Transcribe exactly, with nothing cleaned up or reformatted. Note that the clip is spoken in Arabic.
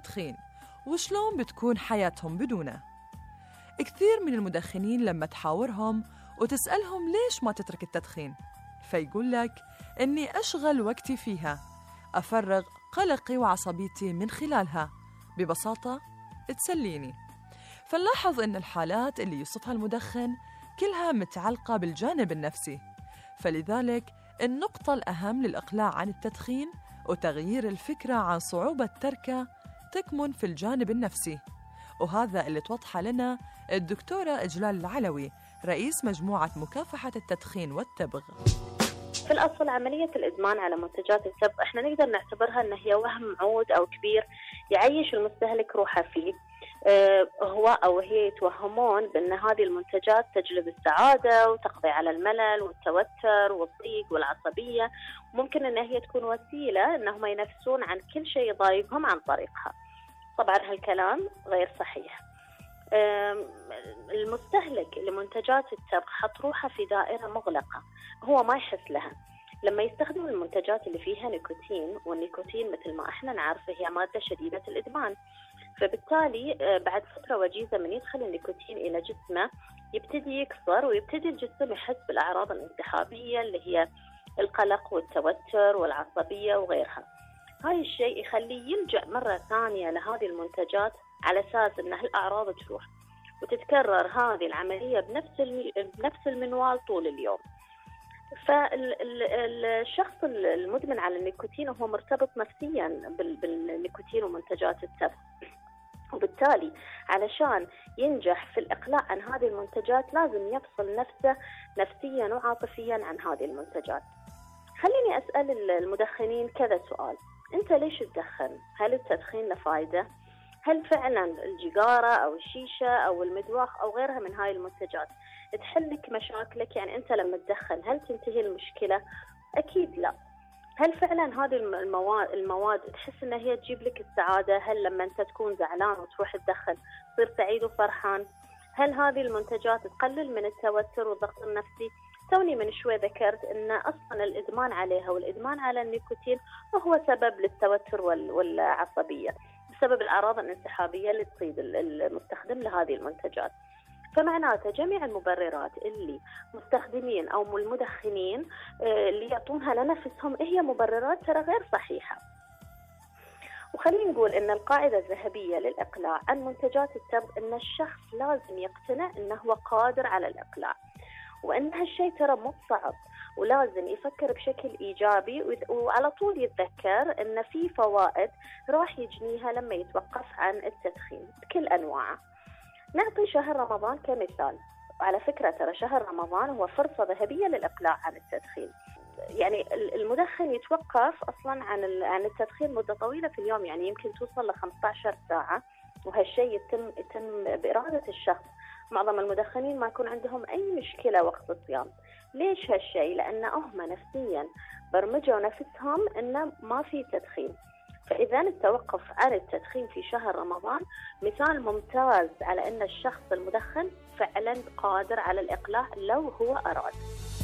التدخين وشلون بتكون حياتهم بدونه. كثير من المدخنين لما تحاورهم وتسألهم ليش ما تترك التدخين، فيقول لك إني أشغل وقتي فيها، أفرغ قلقي وعصبيتي من خلالها، ببساطة تسليني. فنلاحظ إن الحالات اللي يوصفها المدخن كلها متعلقة بالجانب النفسي، فلذلك النقطة الأهم للإقلاع عن التدخين وتغيير الفكرة عن صعوبة تركه تكمن في الجانب النفسي، وهذا اللي توضحه لنا الدكتورة إجلال العلوي، رئيس مجموعة مكافحة التدخين والتبغ. في الأصل عملية الإدمان على منتجات التبغ إحنا نقدر نعتبرها أنها هي وهم عود أو كبير يعيش المستهلك روحه فيه. أه هو أو هي يتوهمون بأن هذه المنتجات تجلب السعادة وتقضي على الملل والتوتر والضيق والعصبية، وممكن أنها هي تكون وسيلة أنهم ينفسون عن كل شيء يضايقهم عن طريقها. طبعا هالكلام غير صحيح. المستهلك لمنتجات التبغ حط روحه في دائرة مغلقة هو ما يحس لها لما يستخدم المنتجات اللي فيها نيكوتين، والنيكوتين مثل ما احنا نعرف هي مادة شديدة الإدمان. فبالتالي بعد فترة وجيزة من يدخل النيكوتين إلى جسمه يبتدي يكسر ويبتدي الجسم يحس بالأعراض الانسحابية اللي هي القلق والتوتر والعصبية وغيرها. هاي الشيء يخليه يلجأ مرة ثانية لهذه المنتجات على أساس أن هالأعراض تروح، وتتكرر هذه العملية بنفس بنفس المنوال طول اليوم. فالشخص المدمن على النيكوتين هو مرتبط نفسيا بالنيكوتين ومنتجات التبغ، وبالتالي علشان ينجح في الإقلاع عن هذه المنتجات لازم يفصل نفسه نفسيا وعاطفيا عن هذه المنتجات. خليني أسأل المدخنين كذا سؤال: أنت ليش تدخن؟ هل التدخين له فائدة؟ هل فعلا الجيجارة أو الشيشة أو المدواخ أو غيرها من هاي المنتجات تحلك مشاكلك؟ يعني أنت لما تدخن هل تنتهي المشكلة؟ أكيد لا. هل فعلا هذه المواد, المواد تحس أنها هي تجيب لك السعادة؟ هل لما أنت تكون زعلان وتروح تدخن تصير سعيد وفرحان؟ هل هذه المنتجات تقلل من التوتر والضغط النفسي؟ توني من شوي ذكرت أن أصلا الإدمان عليها والإدمان على النيكوتين هو سبب للتوتر والعصبية بسبب الأعراض الانسحابية اللي تصيب المستخدم لهذه المنتجات. فمعناته جميع المبررات اللي مستخدمين أو المدخنين اللي يعطونها لنفسهم هي مبررات ترى غير صحيحة. وخلينا نقول أن القاعدة الذهبية للإقلاع عن منتجات التبغ أن الشخص لازم يقتنع أنه هو قادر على الإقلاع، وأن هالشيء ترى مو صعب، ولازم يفكر بشكل إيجابي وعلى طول يتذكر أن في فوائد راح يجنيها لما يتوقف عن التدخين بكل أنواعه. نعطي شهر رمضان كمثال. على فكرة ترى شهر رمضان هو فرصة ذهبية للإقلاع عن التدخين. يعني المدخن يتوقف أصلا عن عن التدخين مدة طويلة في اليوم، يعني يمكن توصل ل خمسة عشر ساعة، وهالشيء يتم يتم بإرادة الشخص. معظم المدخنين ما يكون عندهم أي مشكلة وقت الصيام. ليش هالشيء؟ لأن هم نفسيا برمجوا نفسهم إنه ما في تدخين. فإذا التوقف عن التدخين في شهر رمضان مثال ممتاز على أن الشخص المدخن فعلا قادر على الإقلاع لو هو أراد.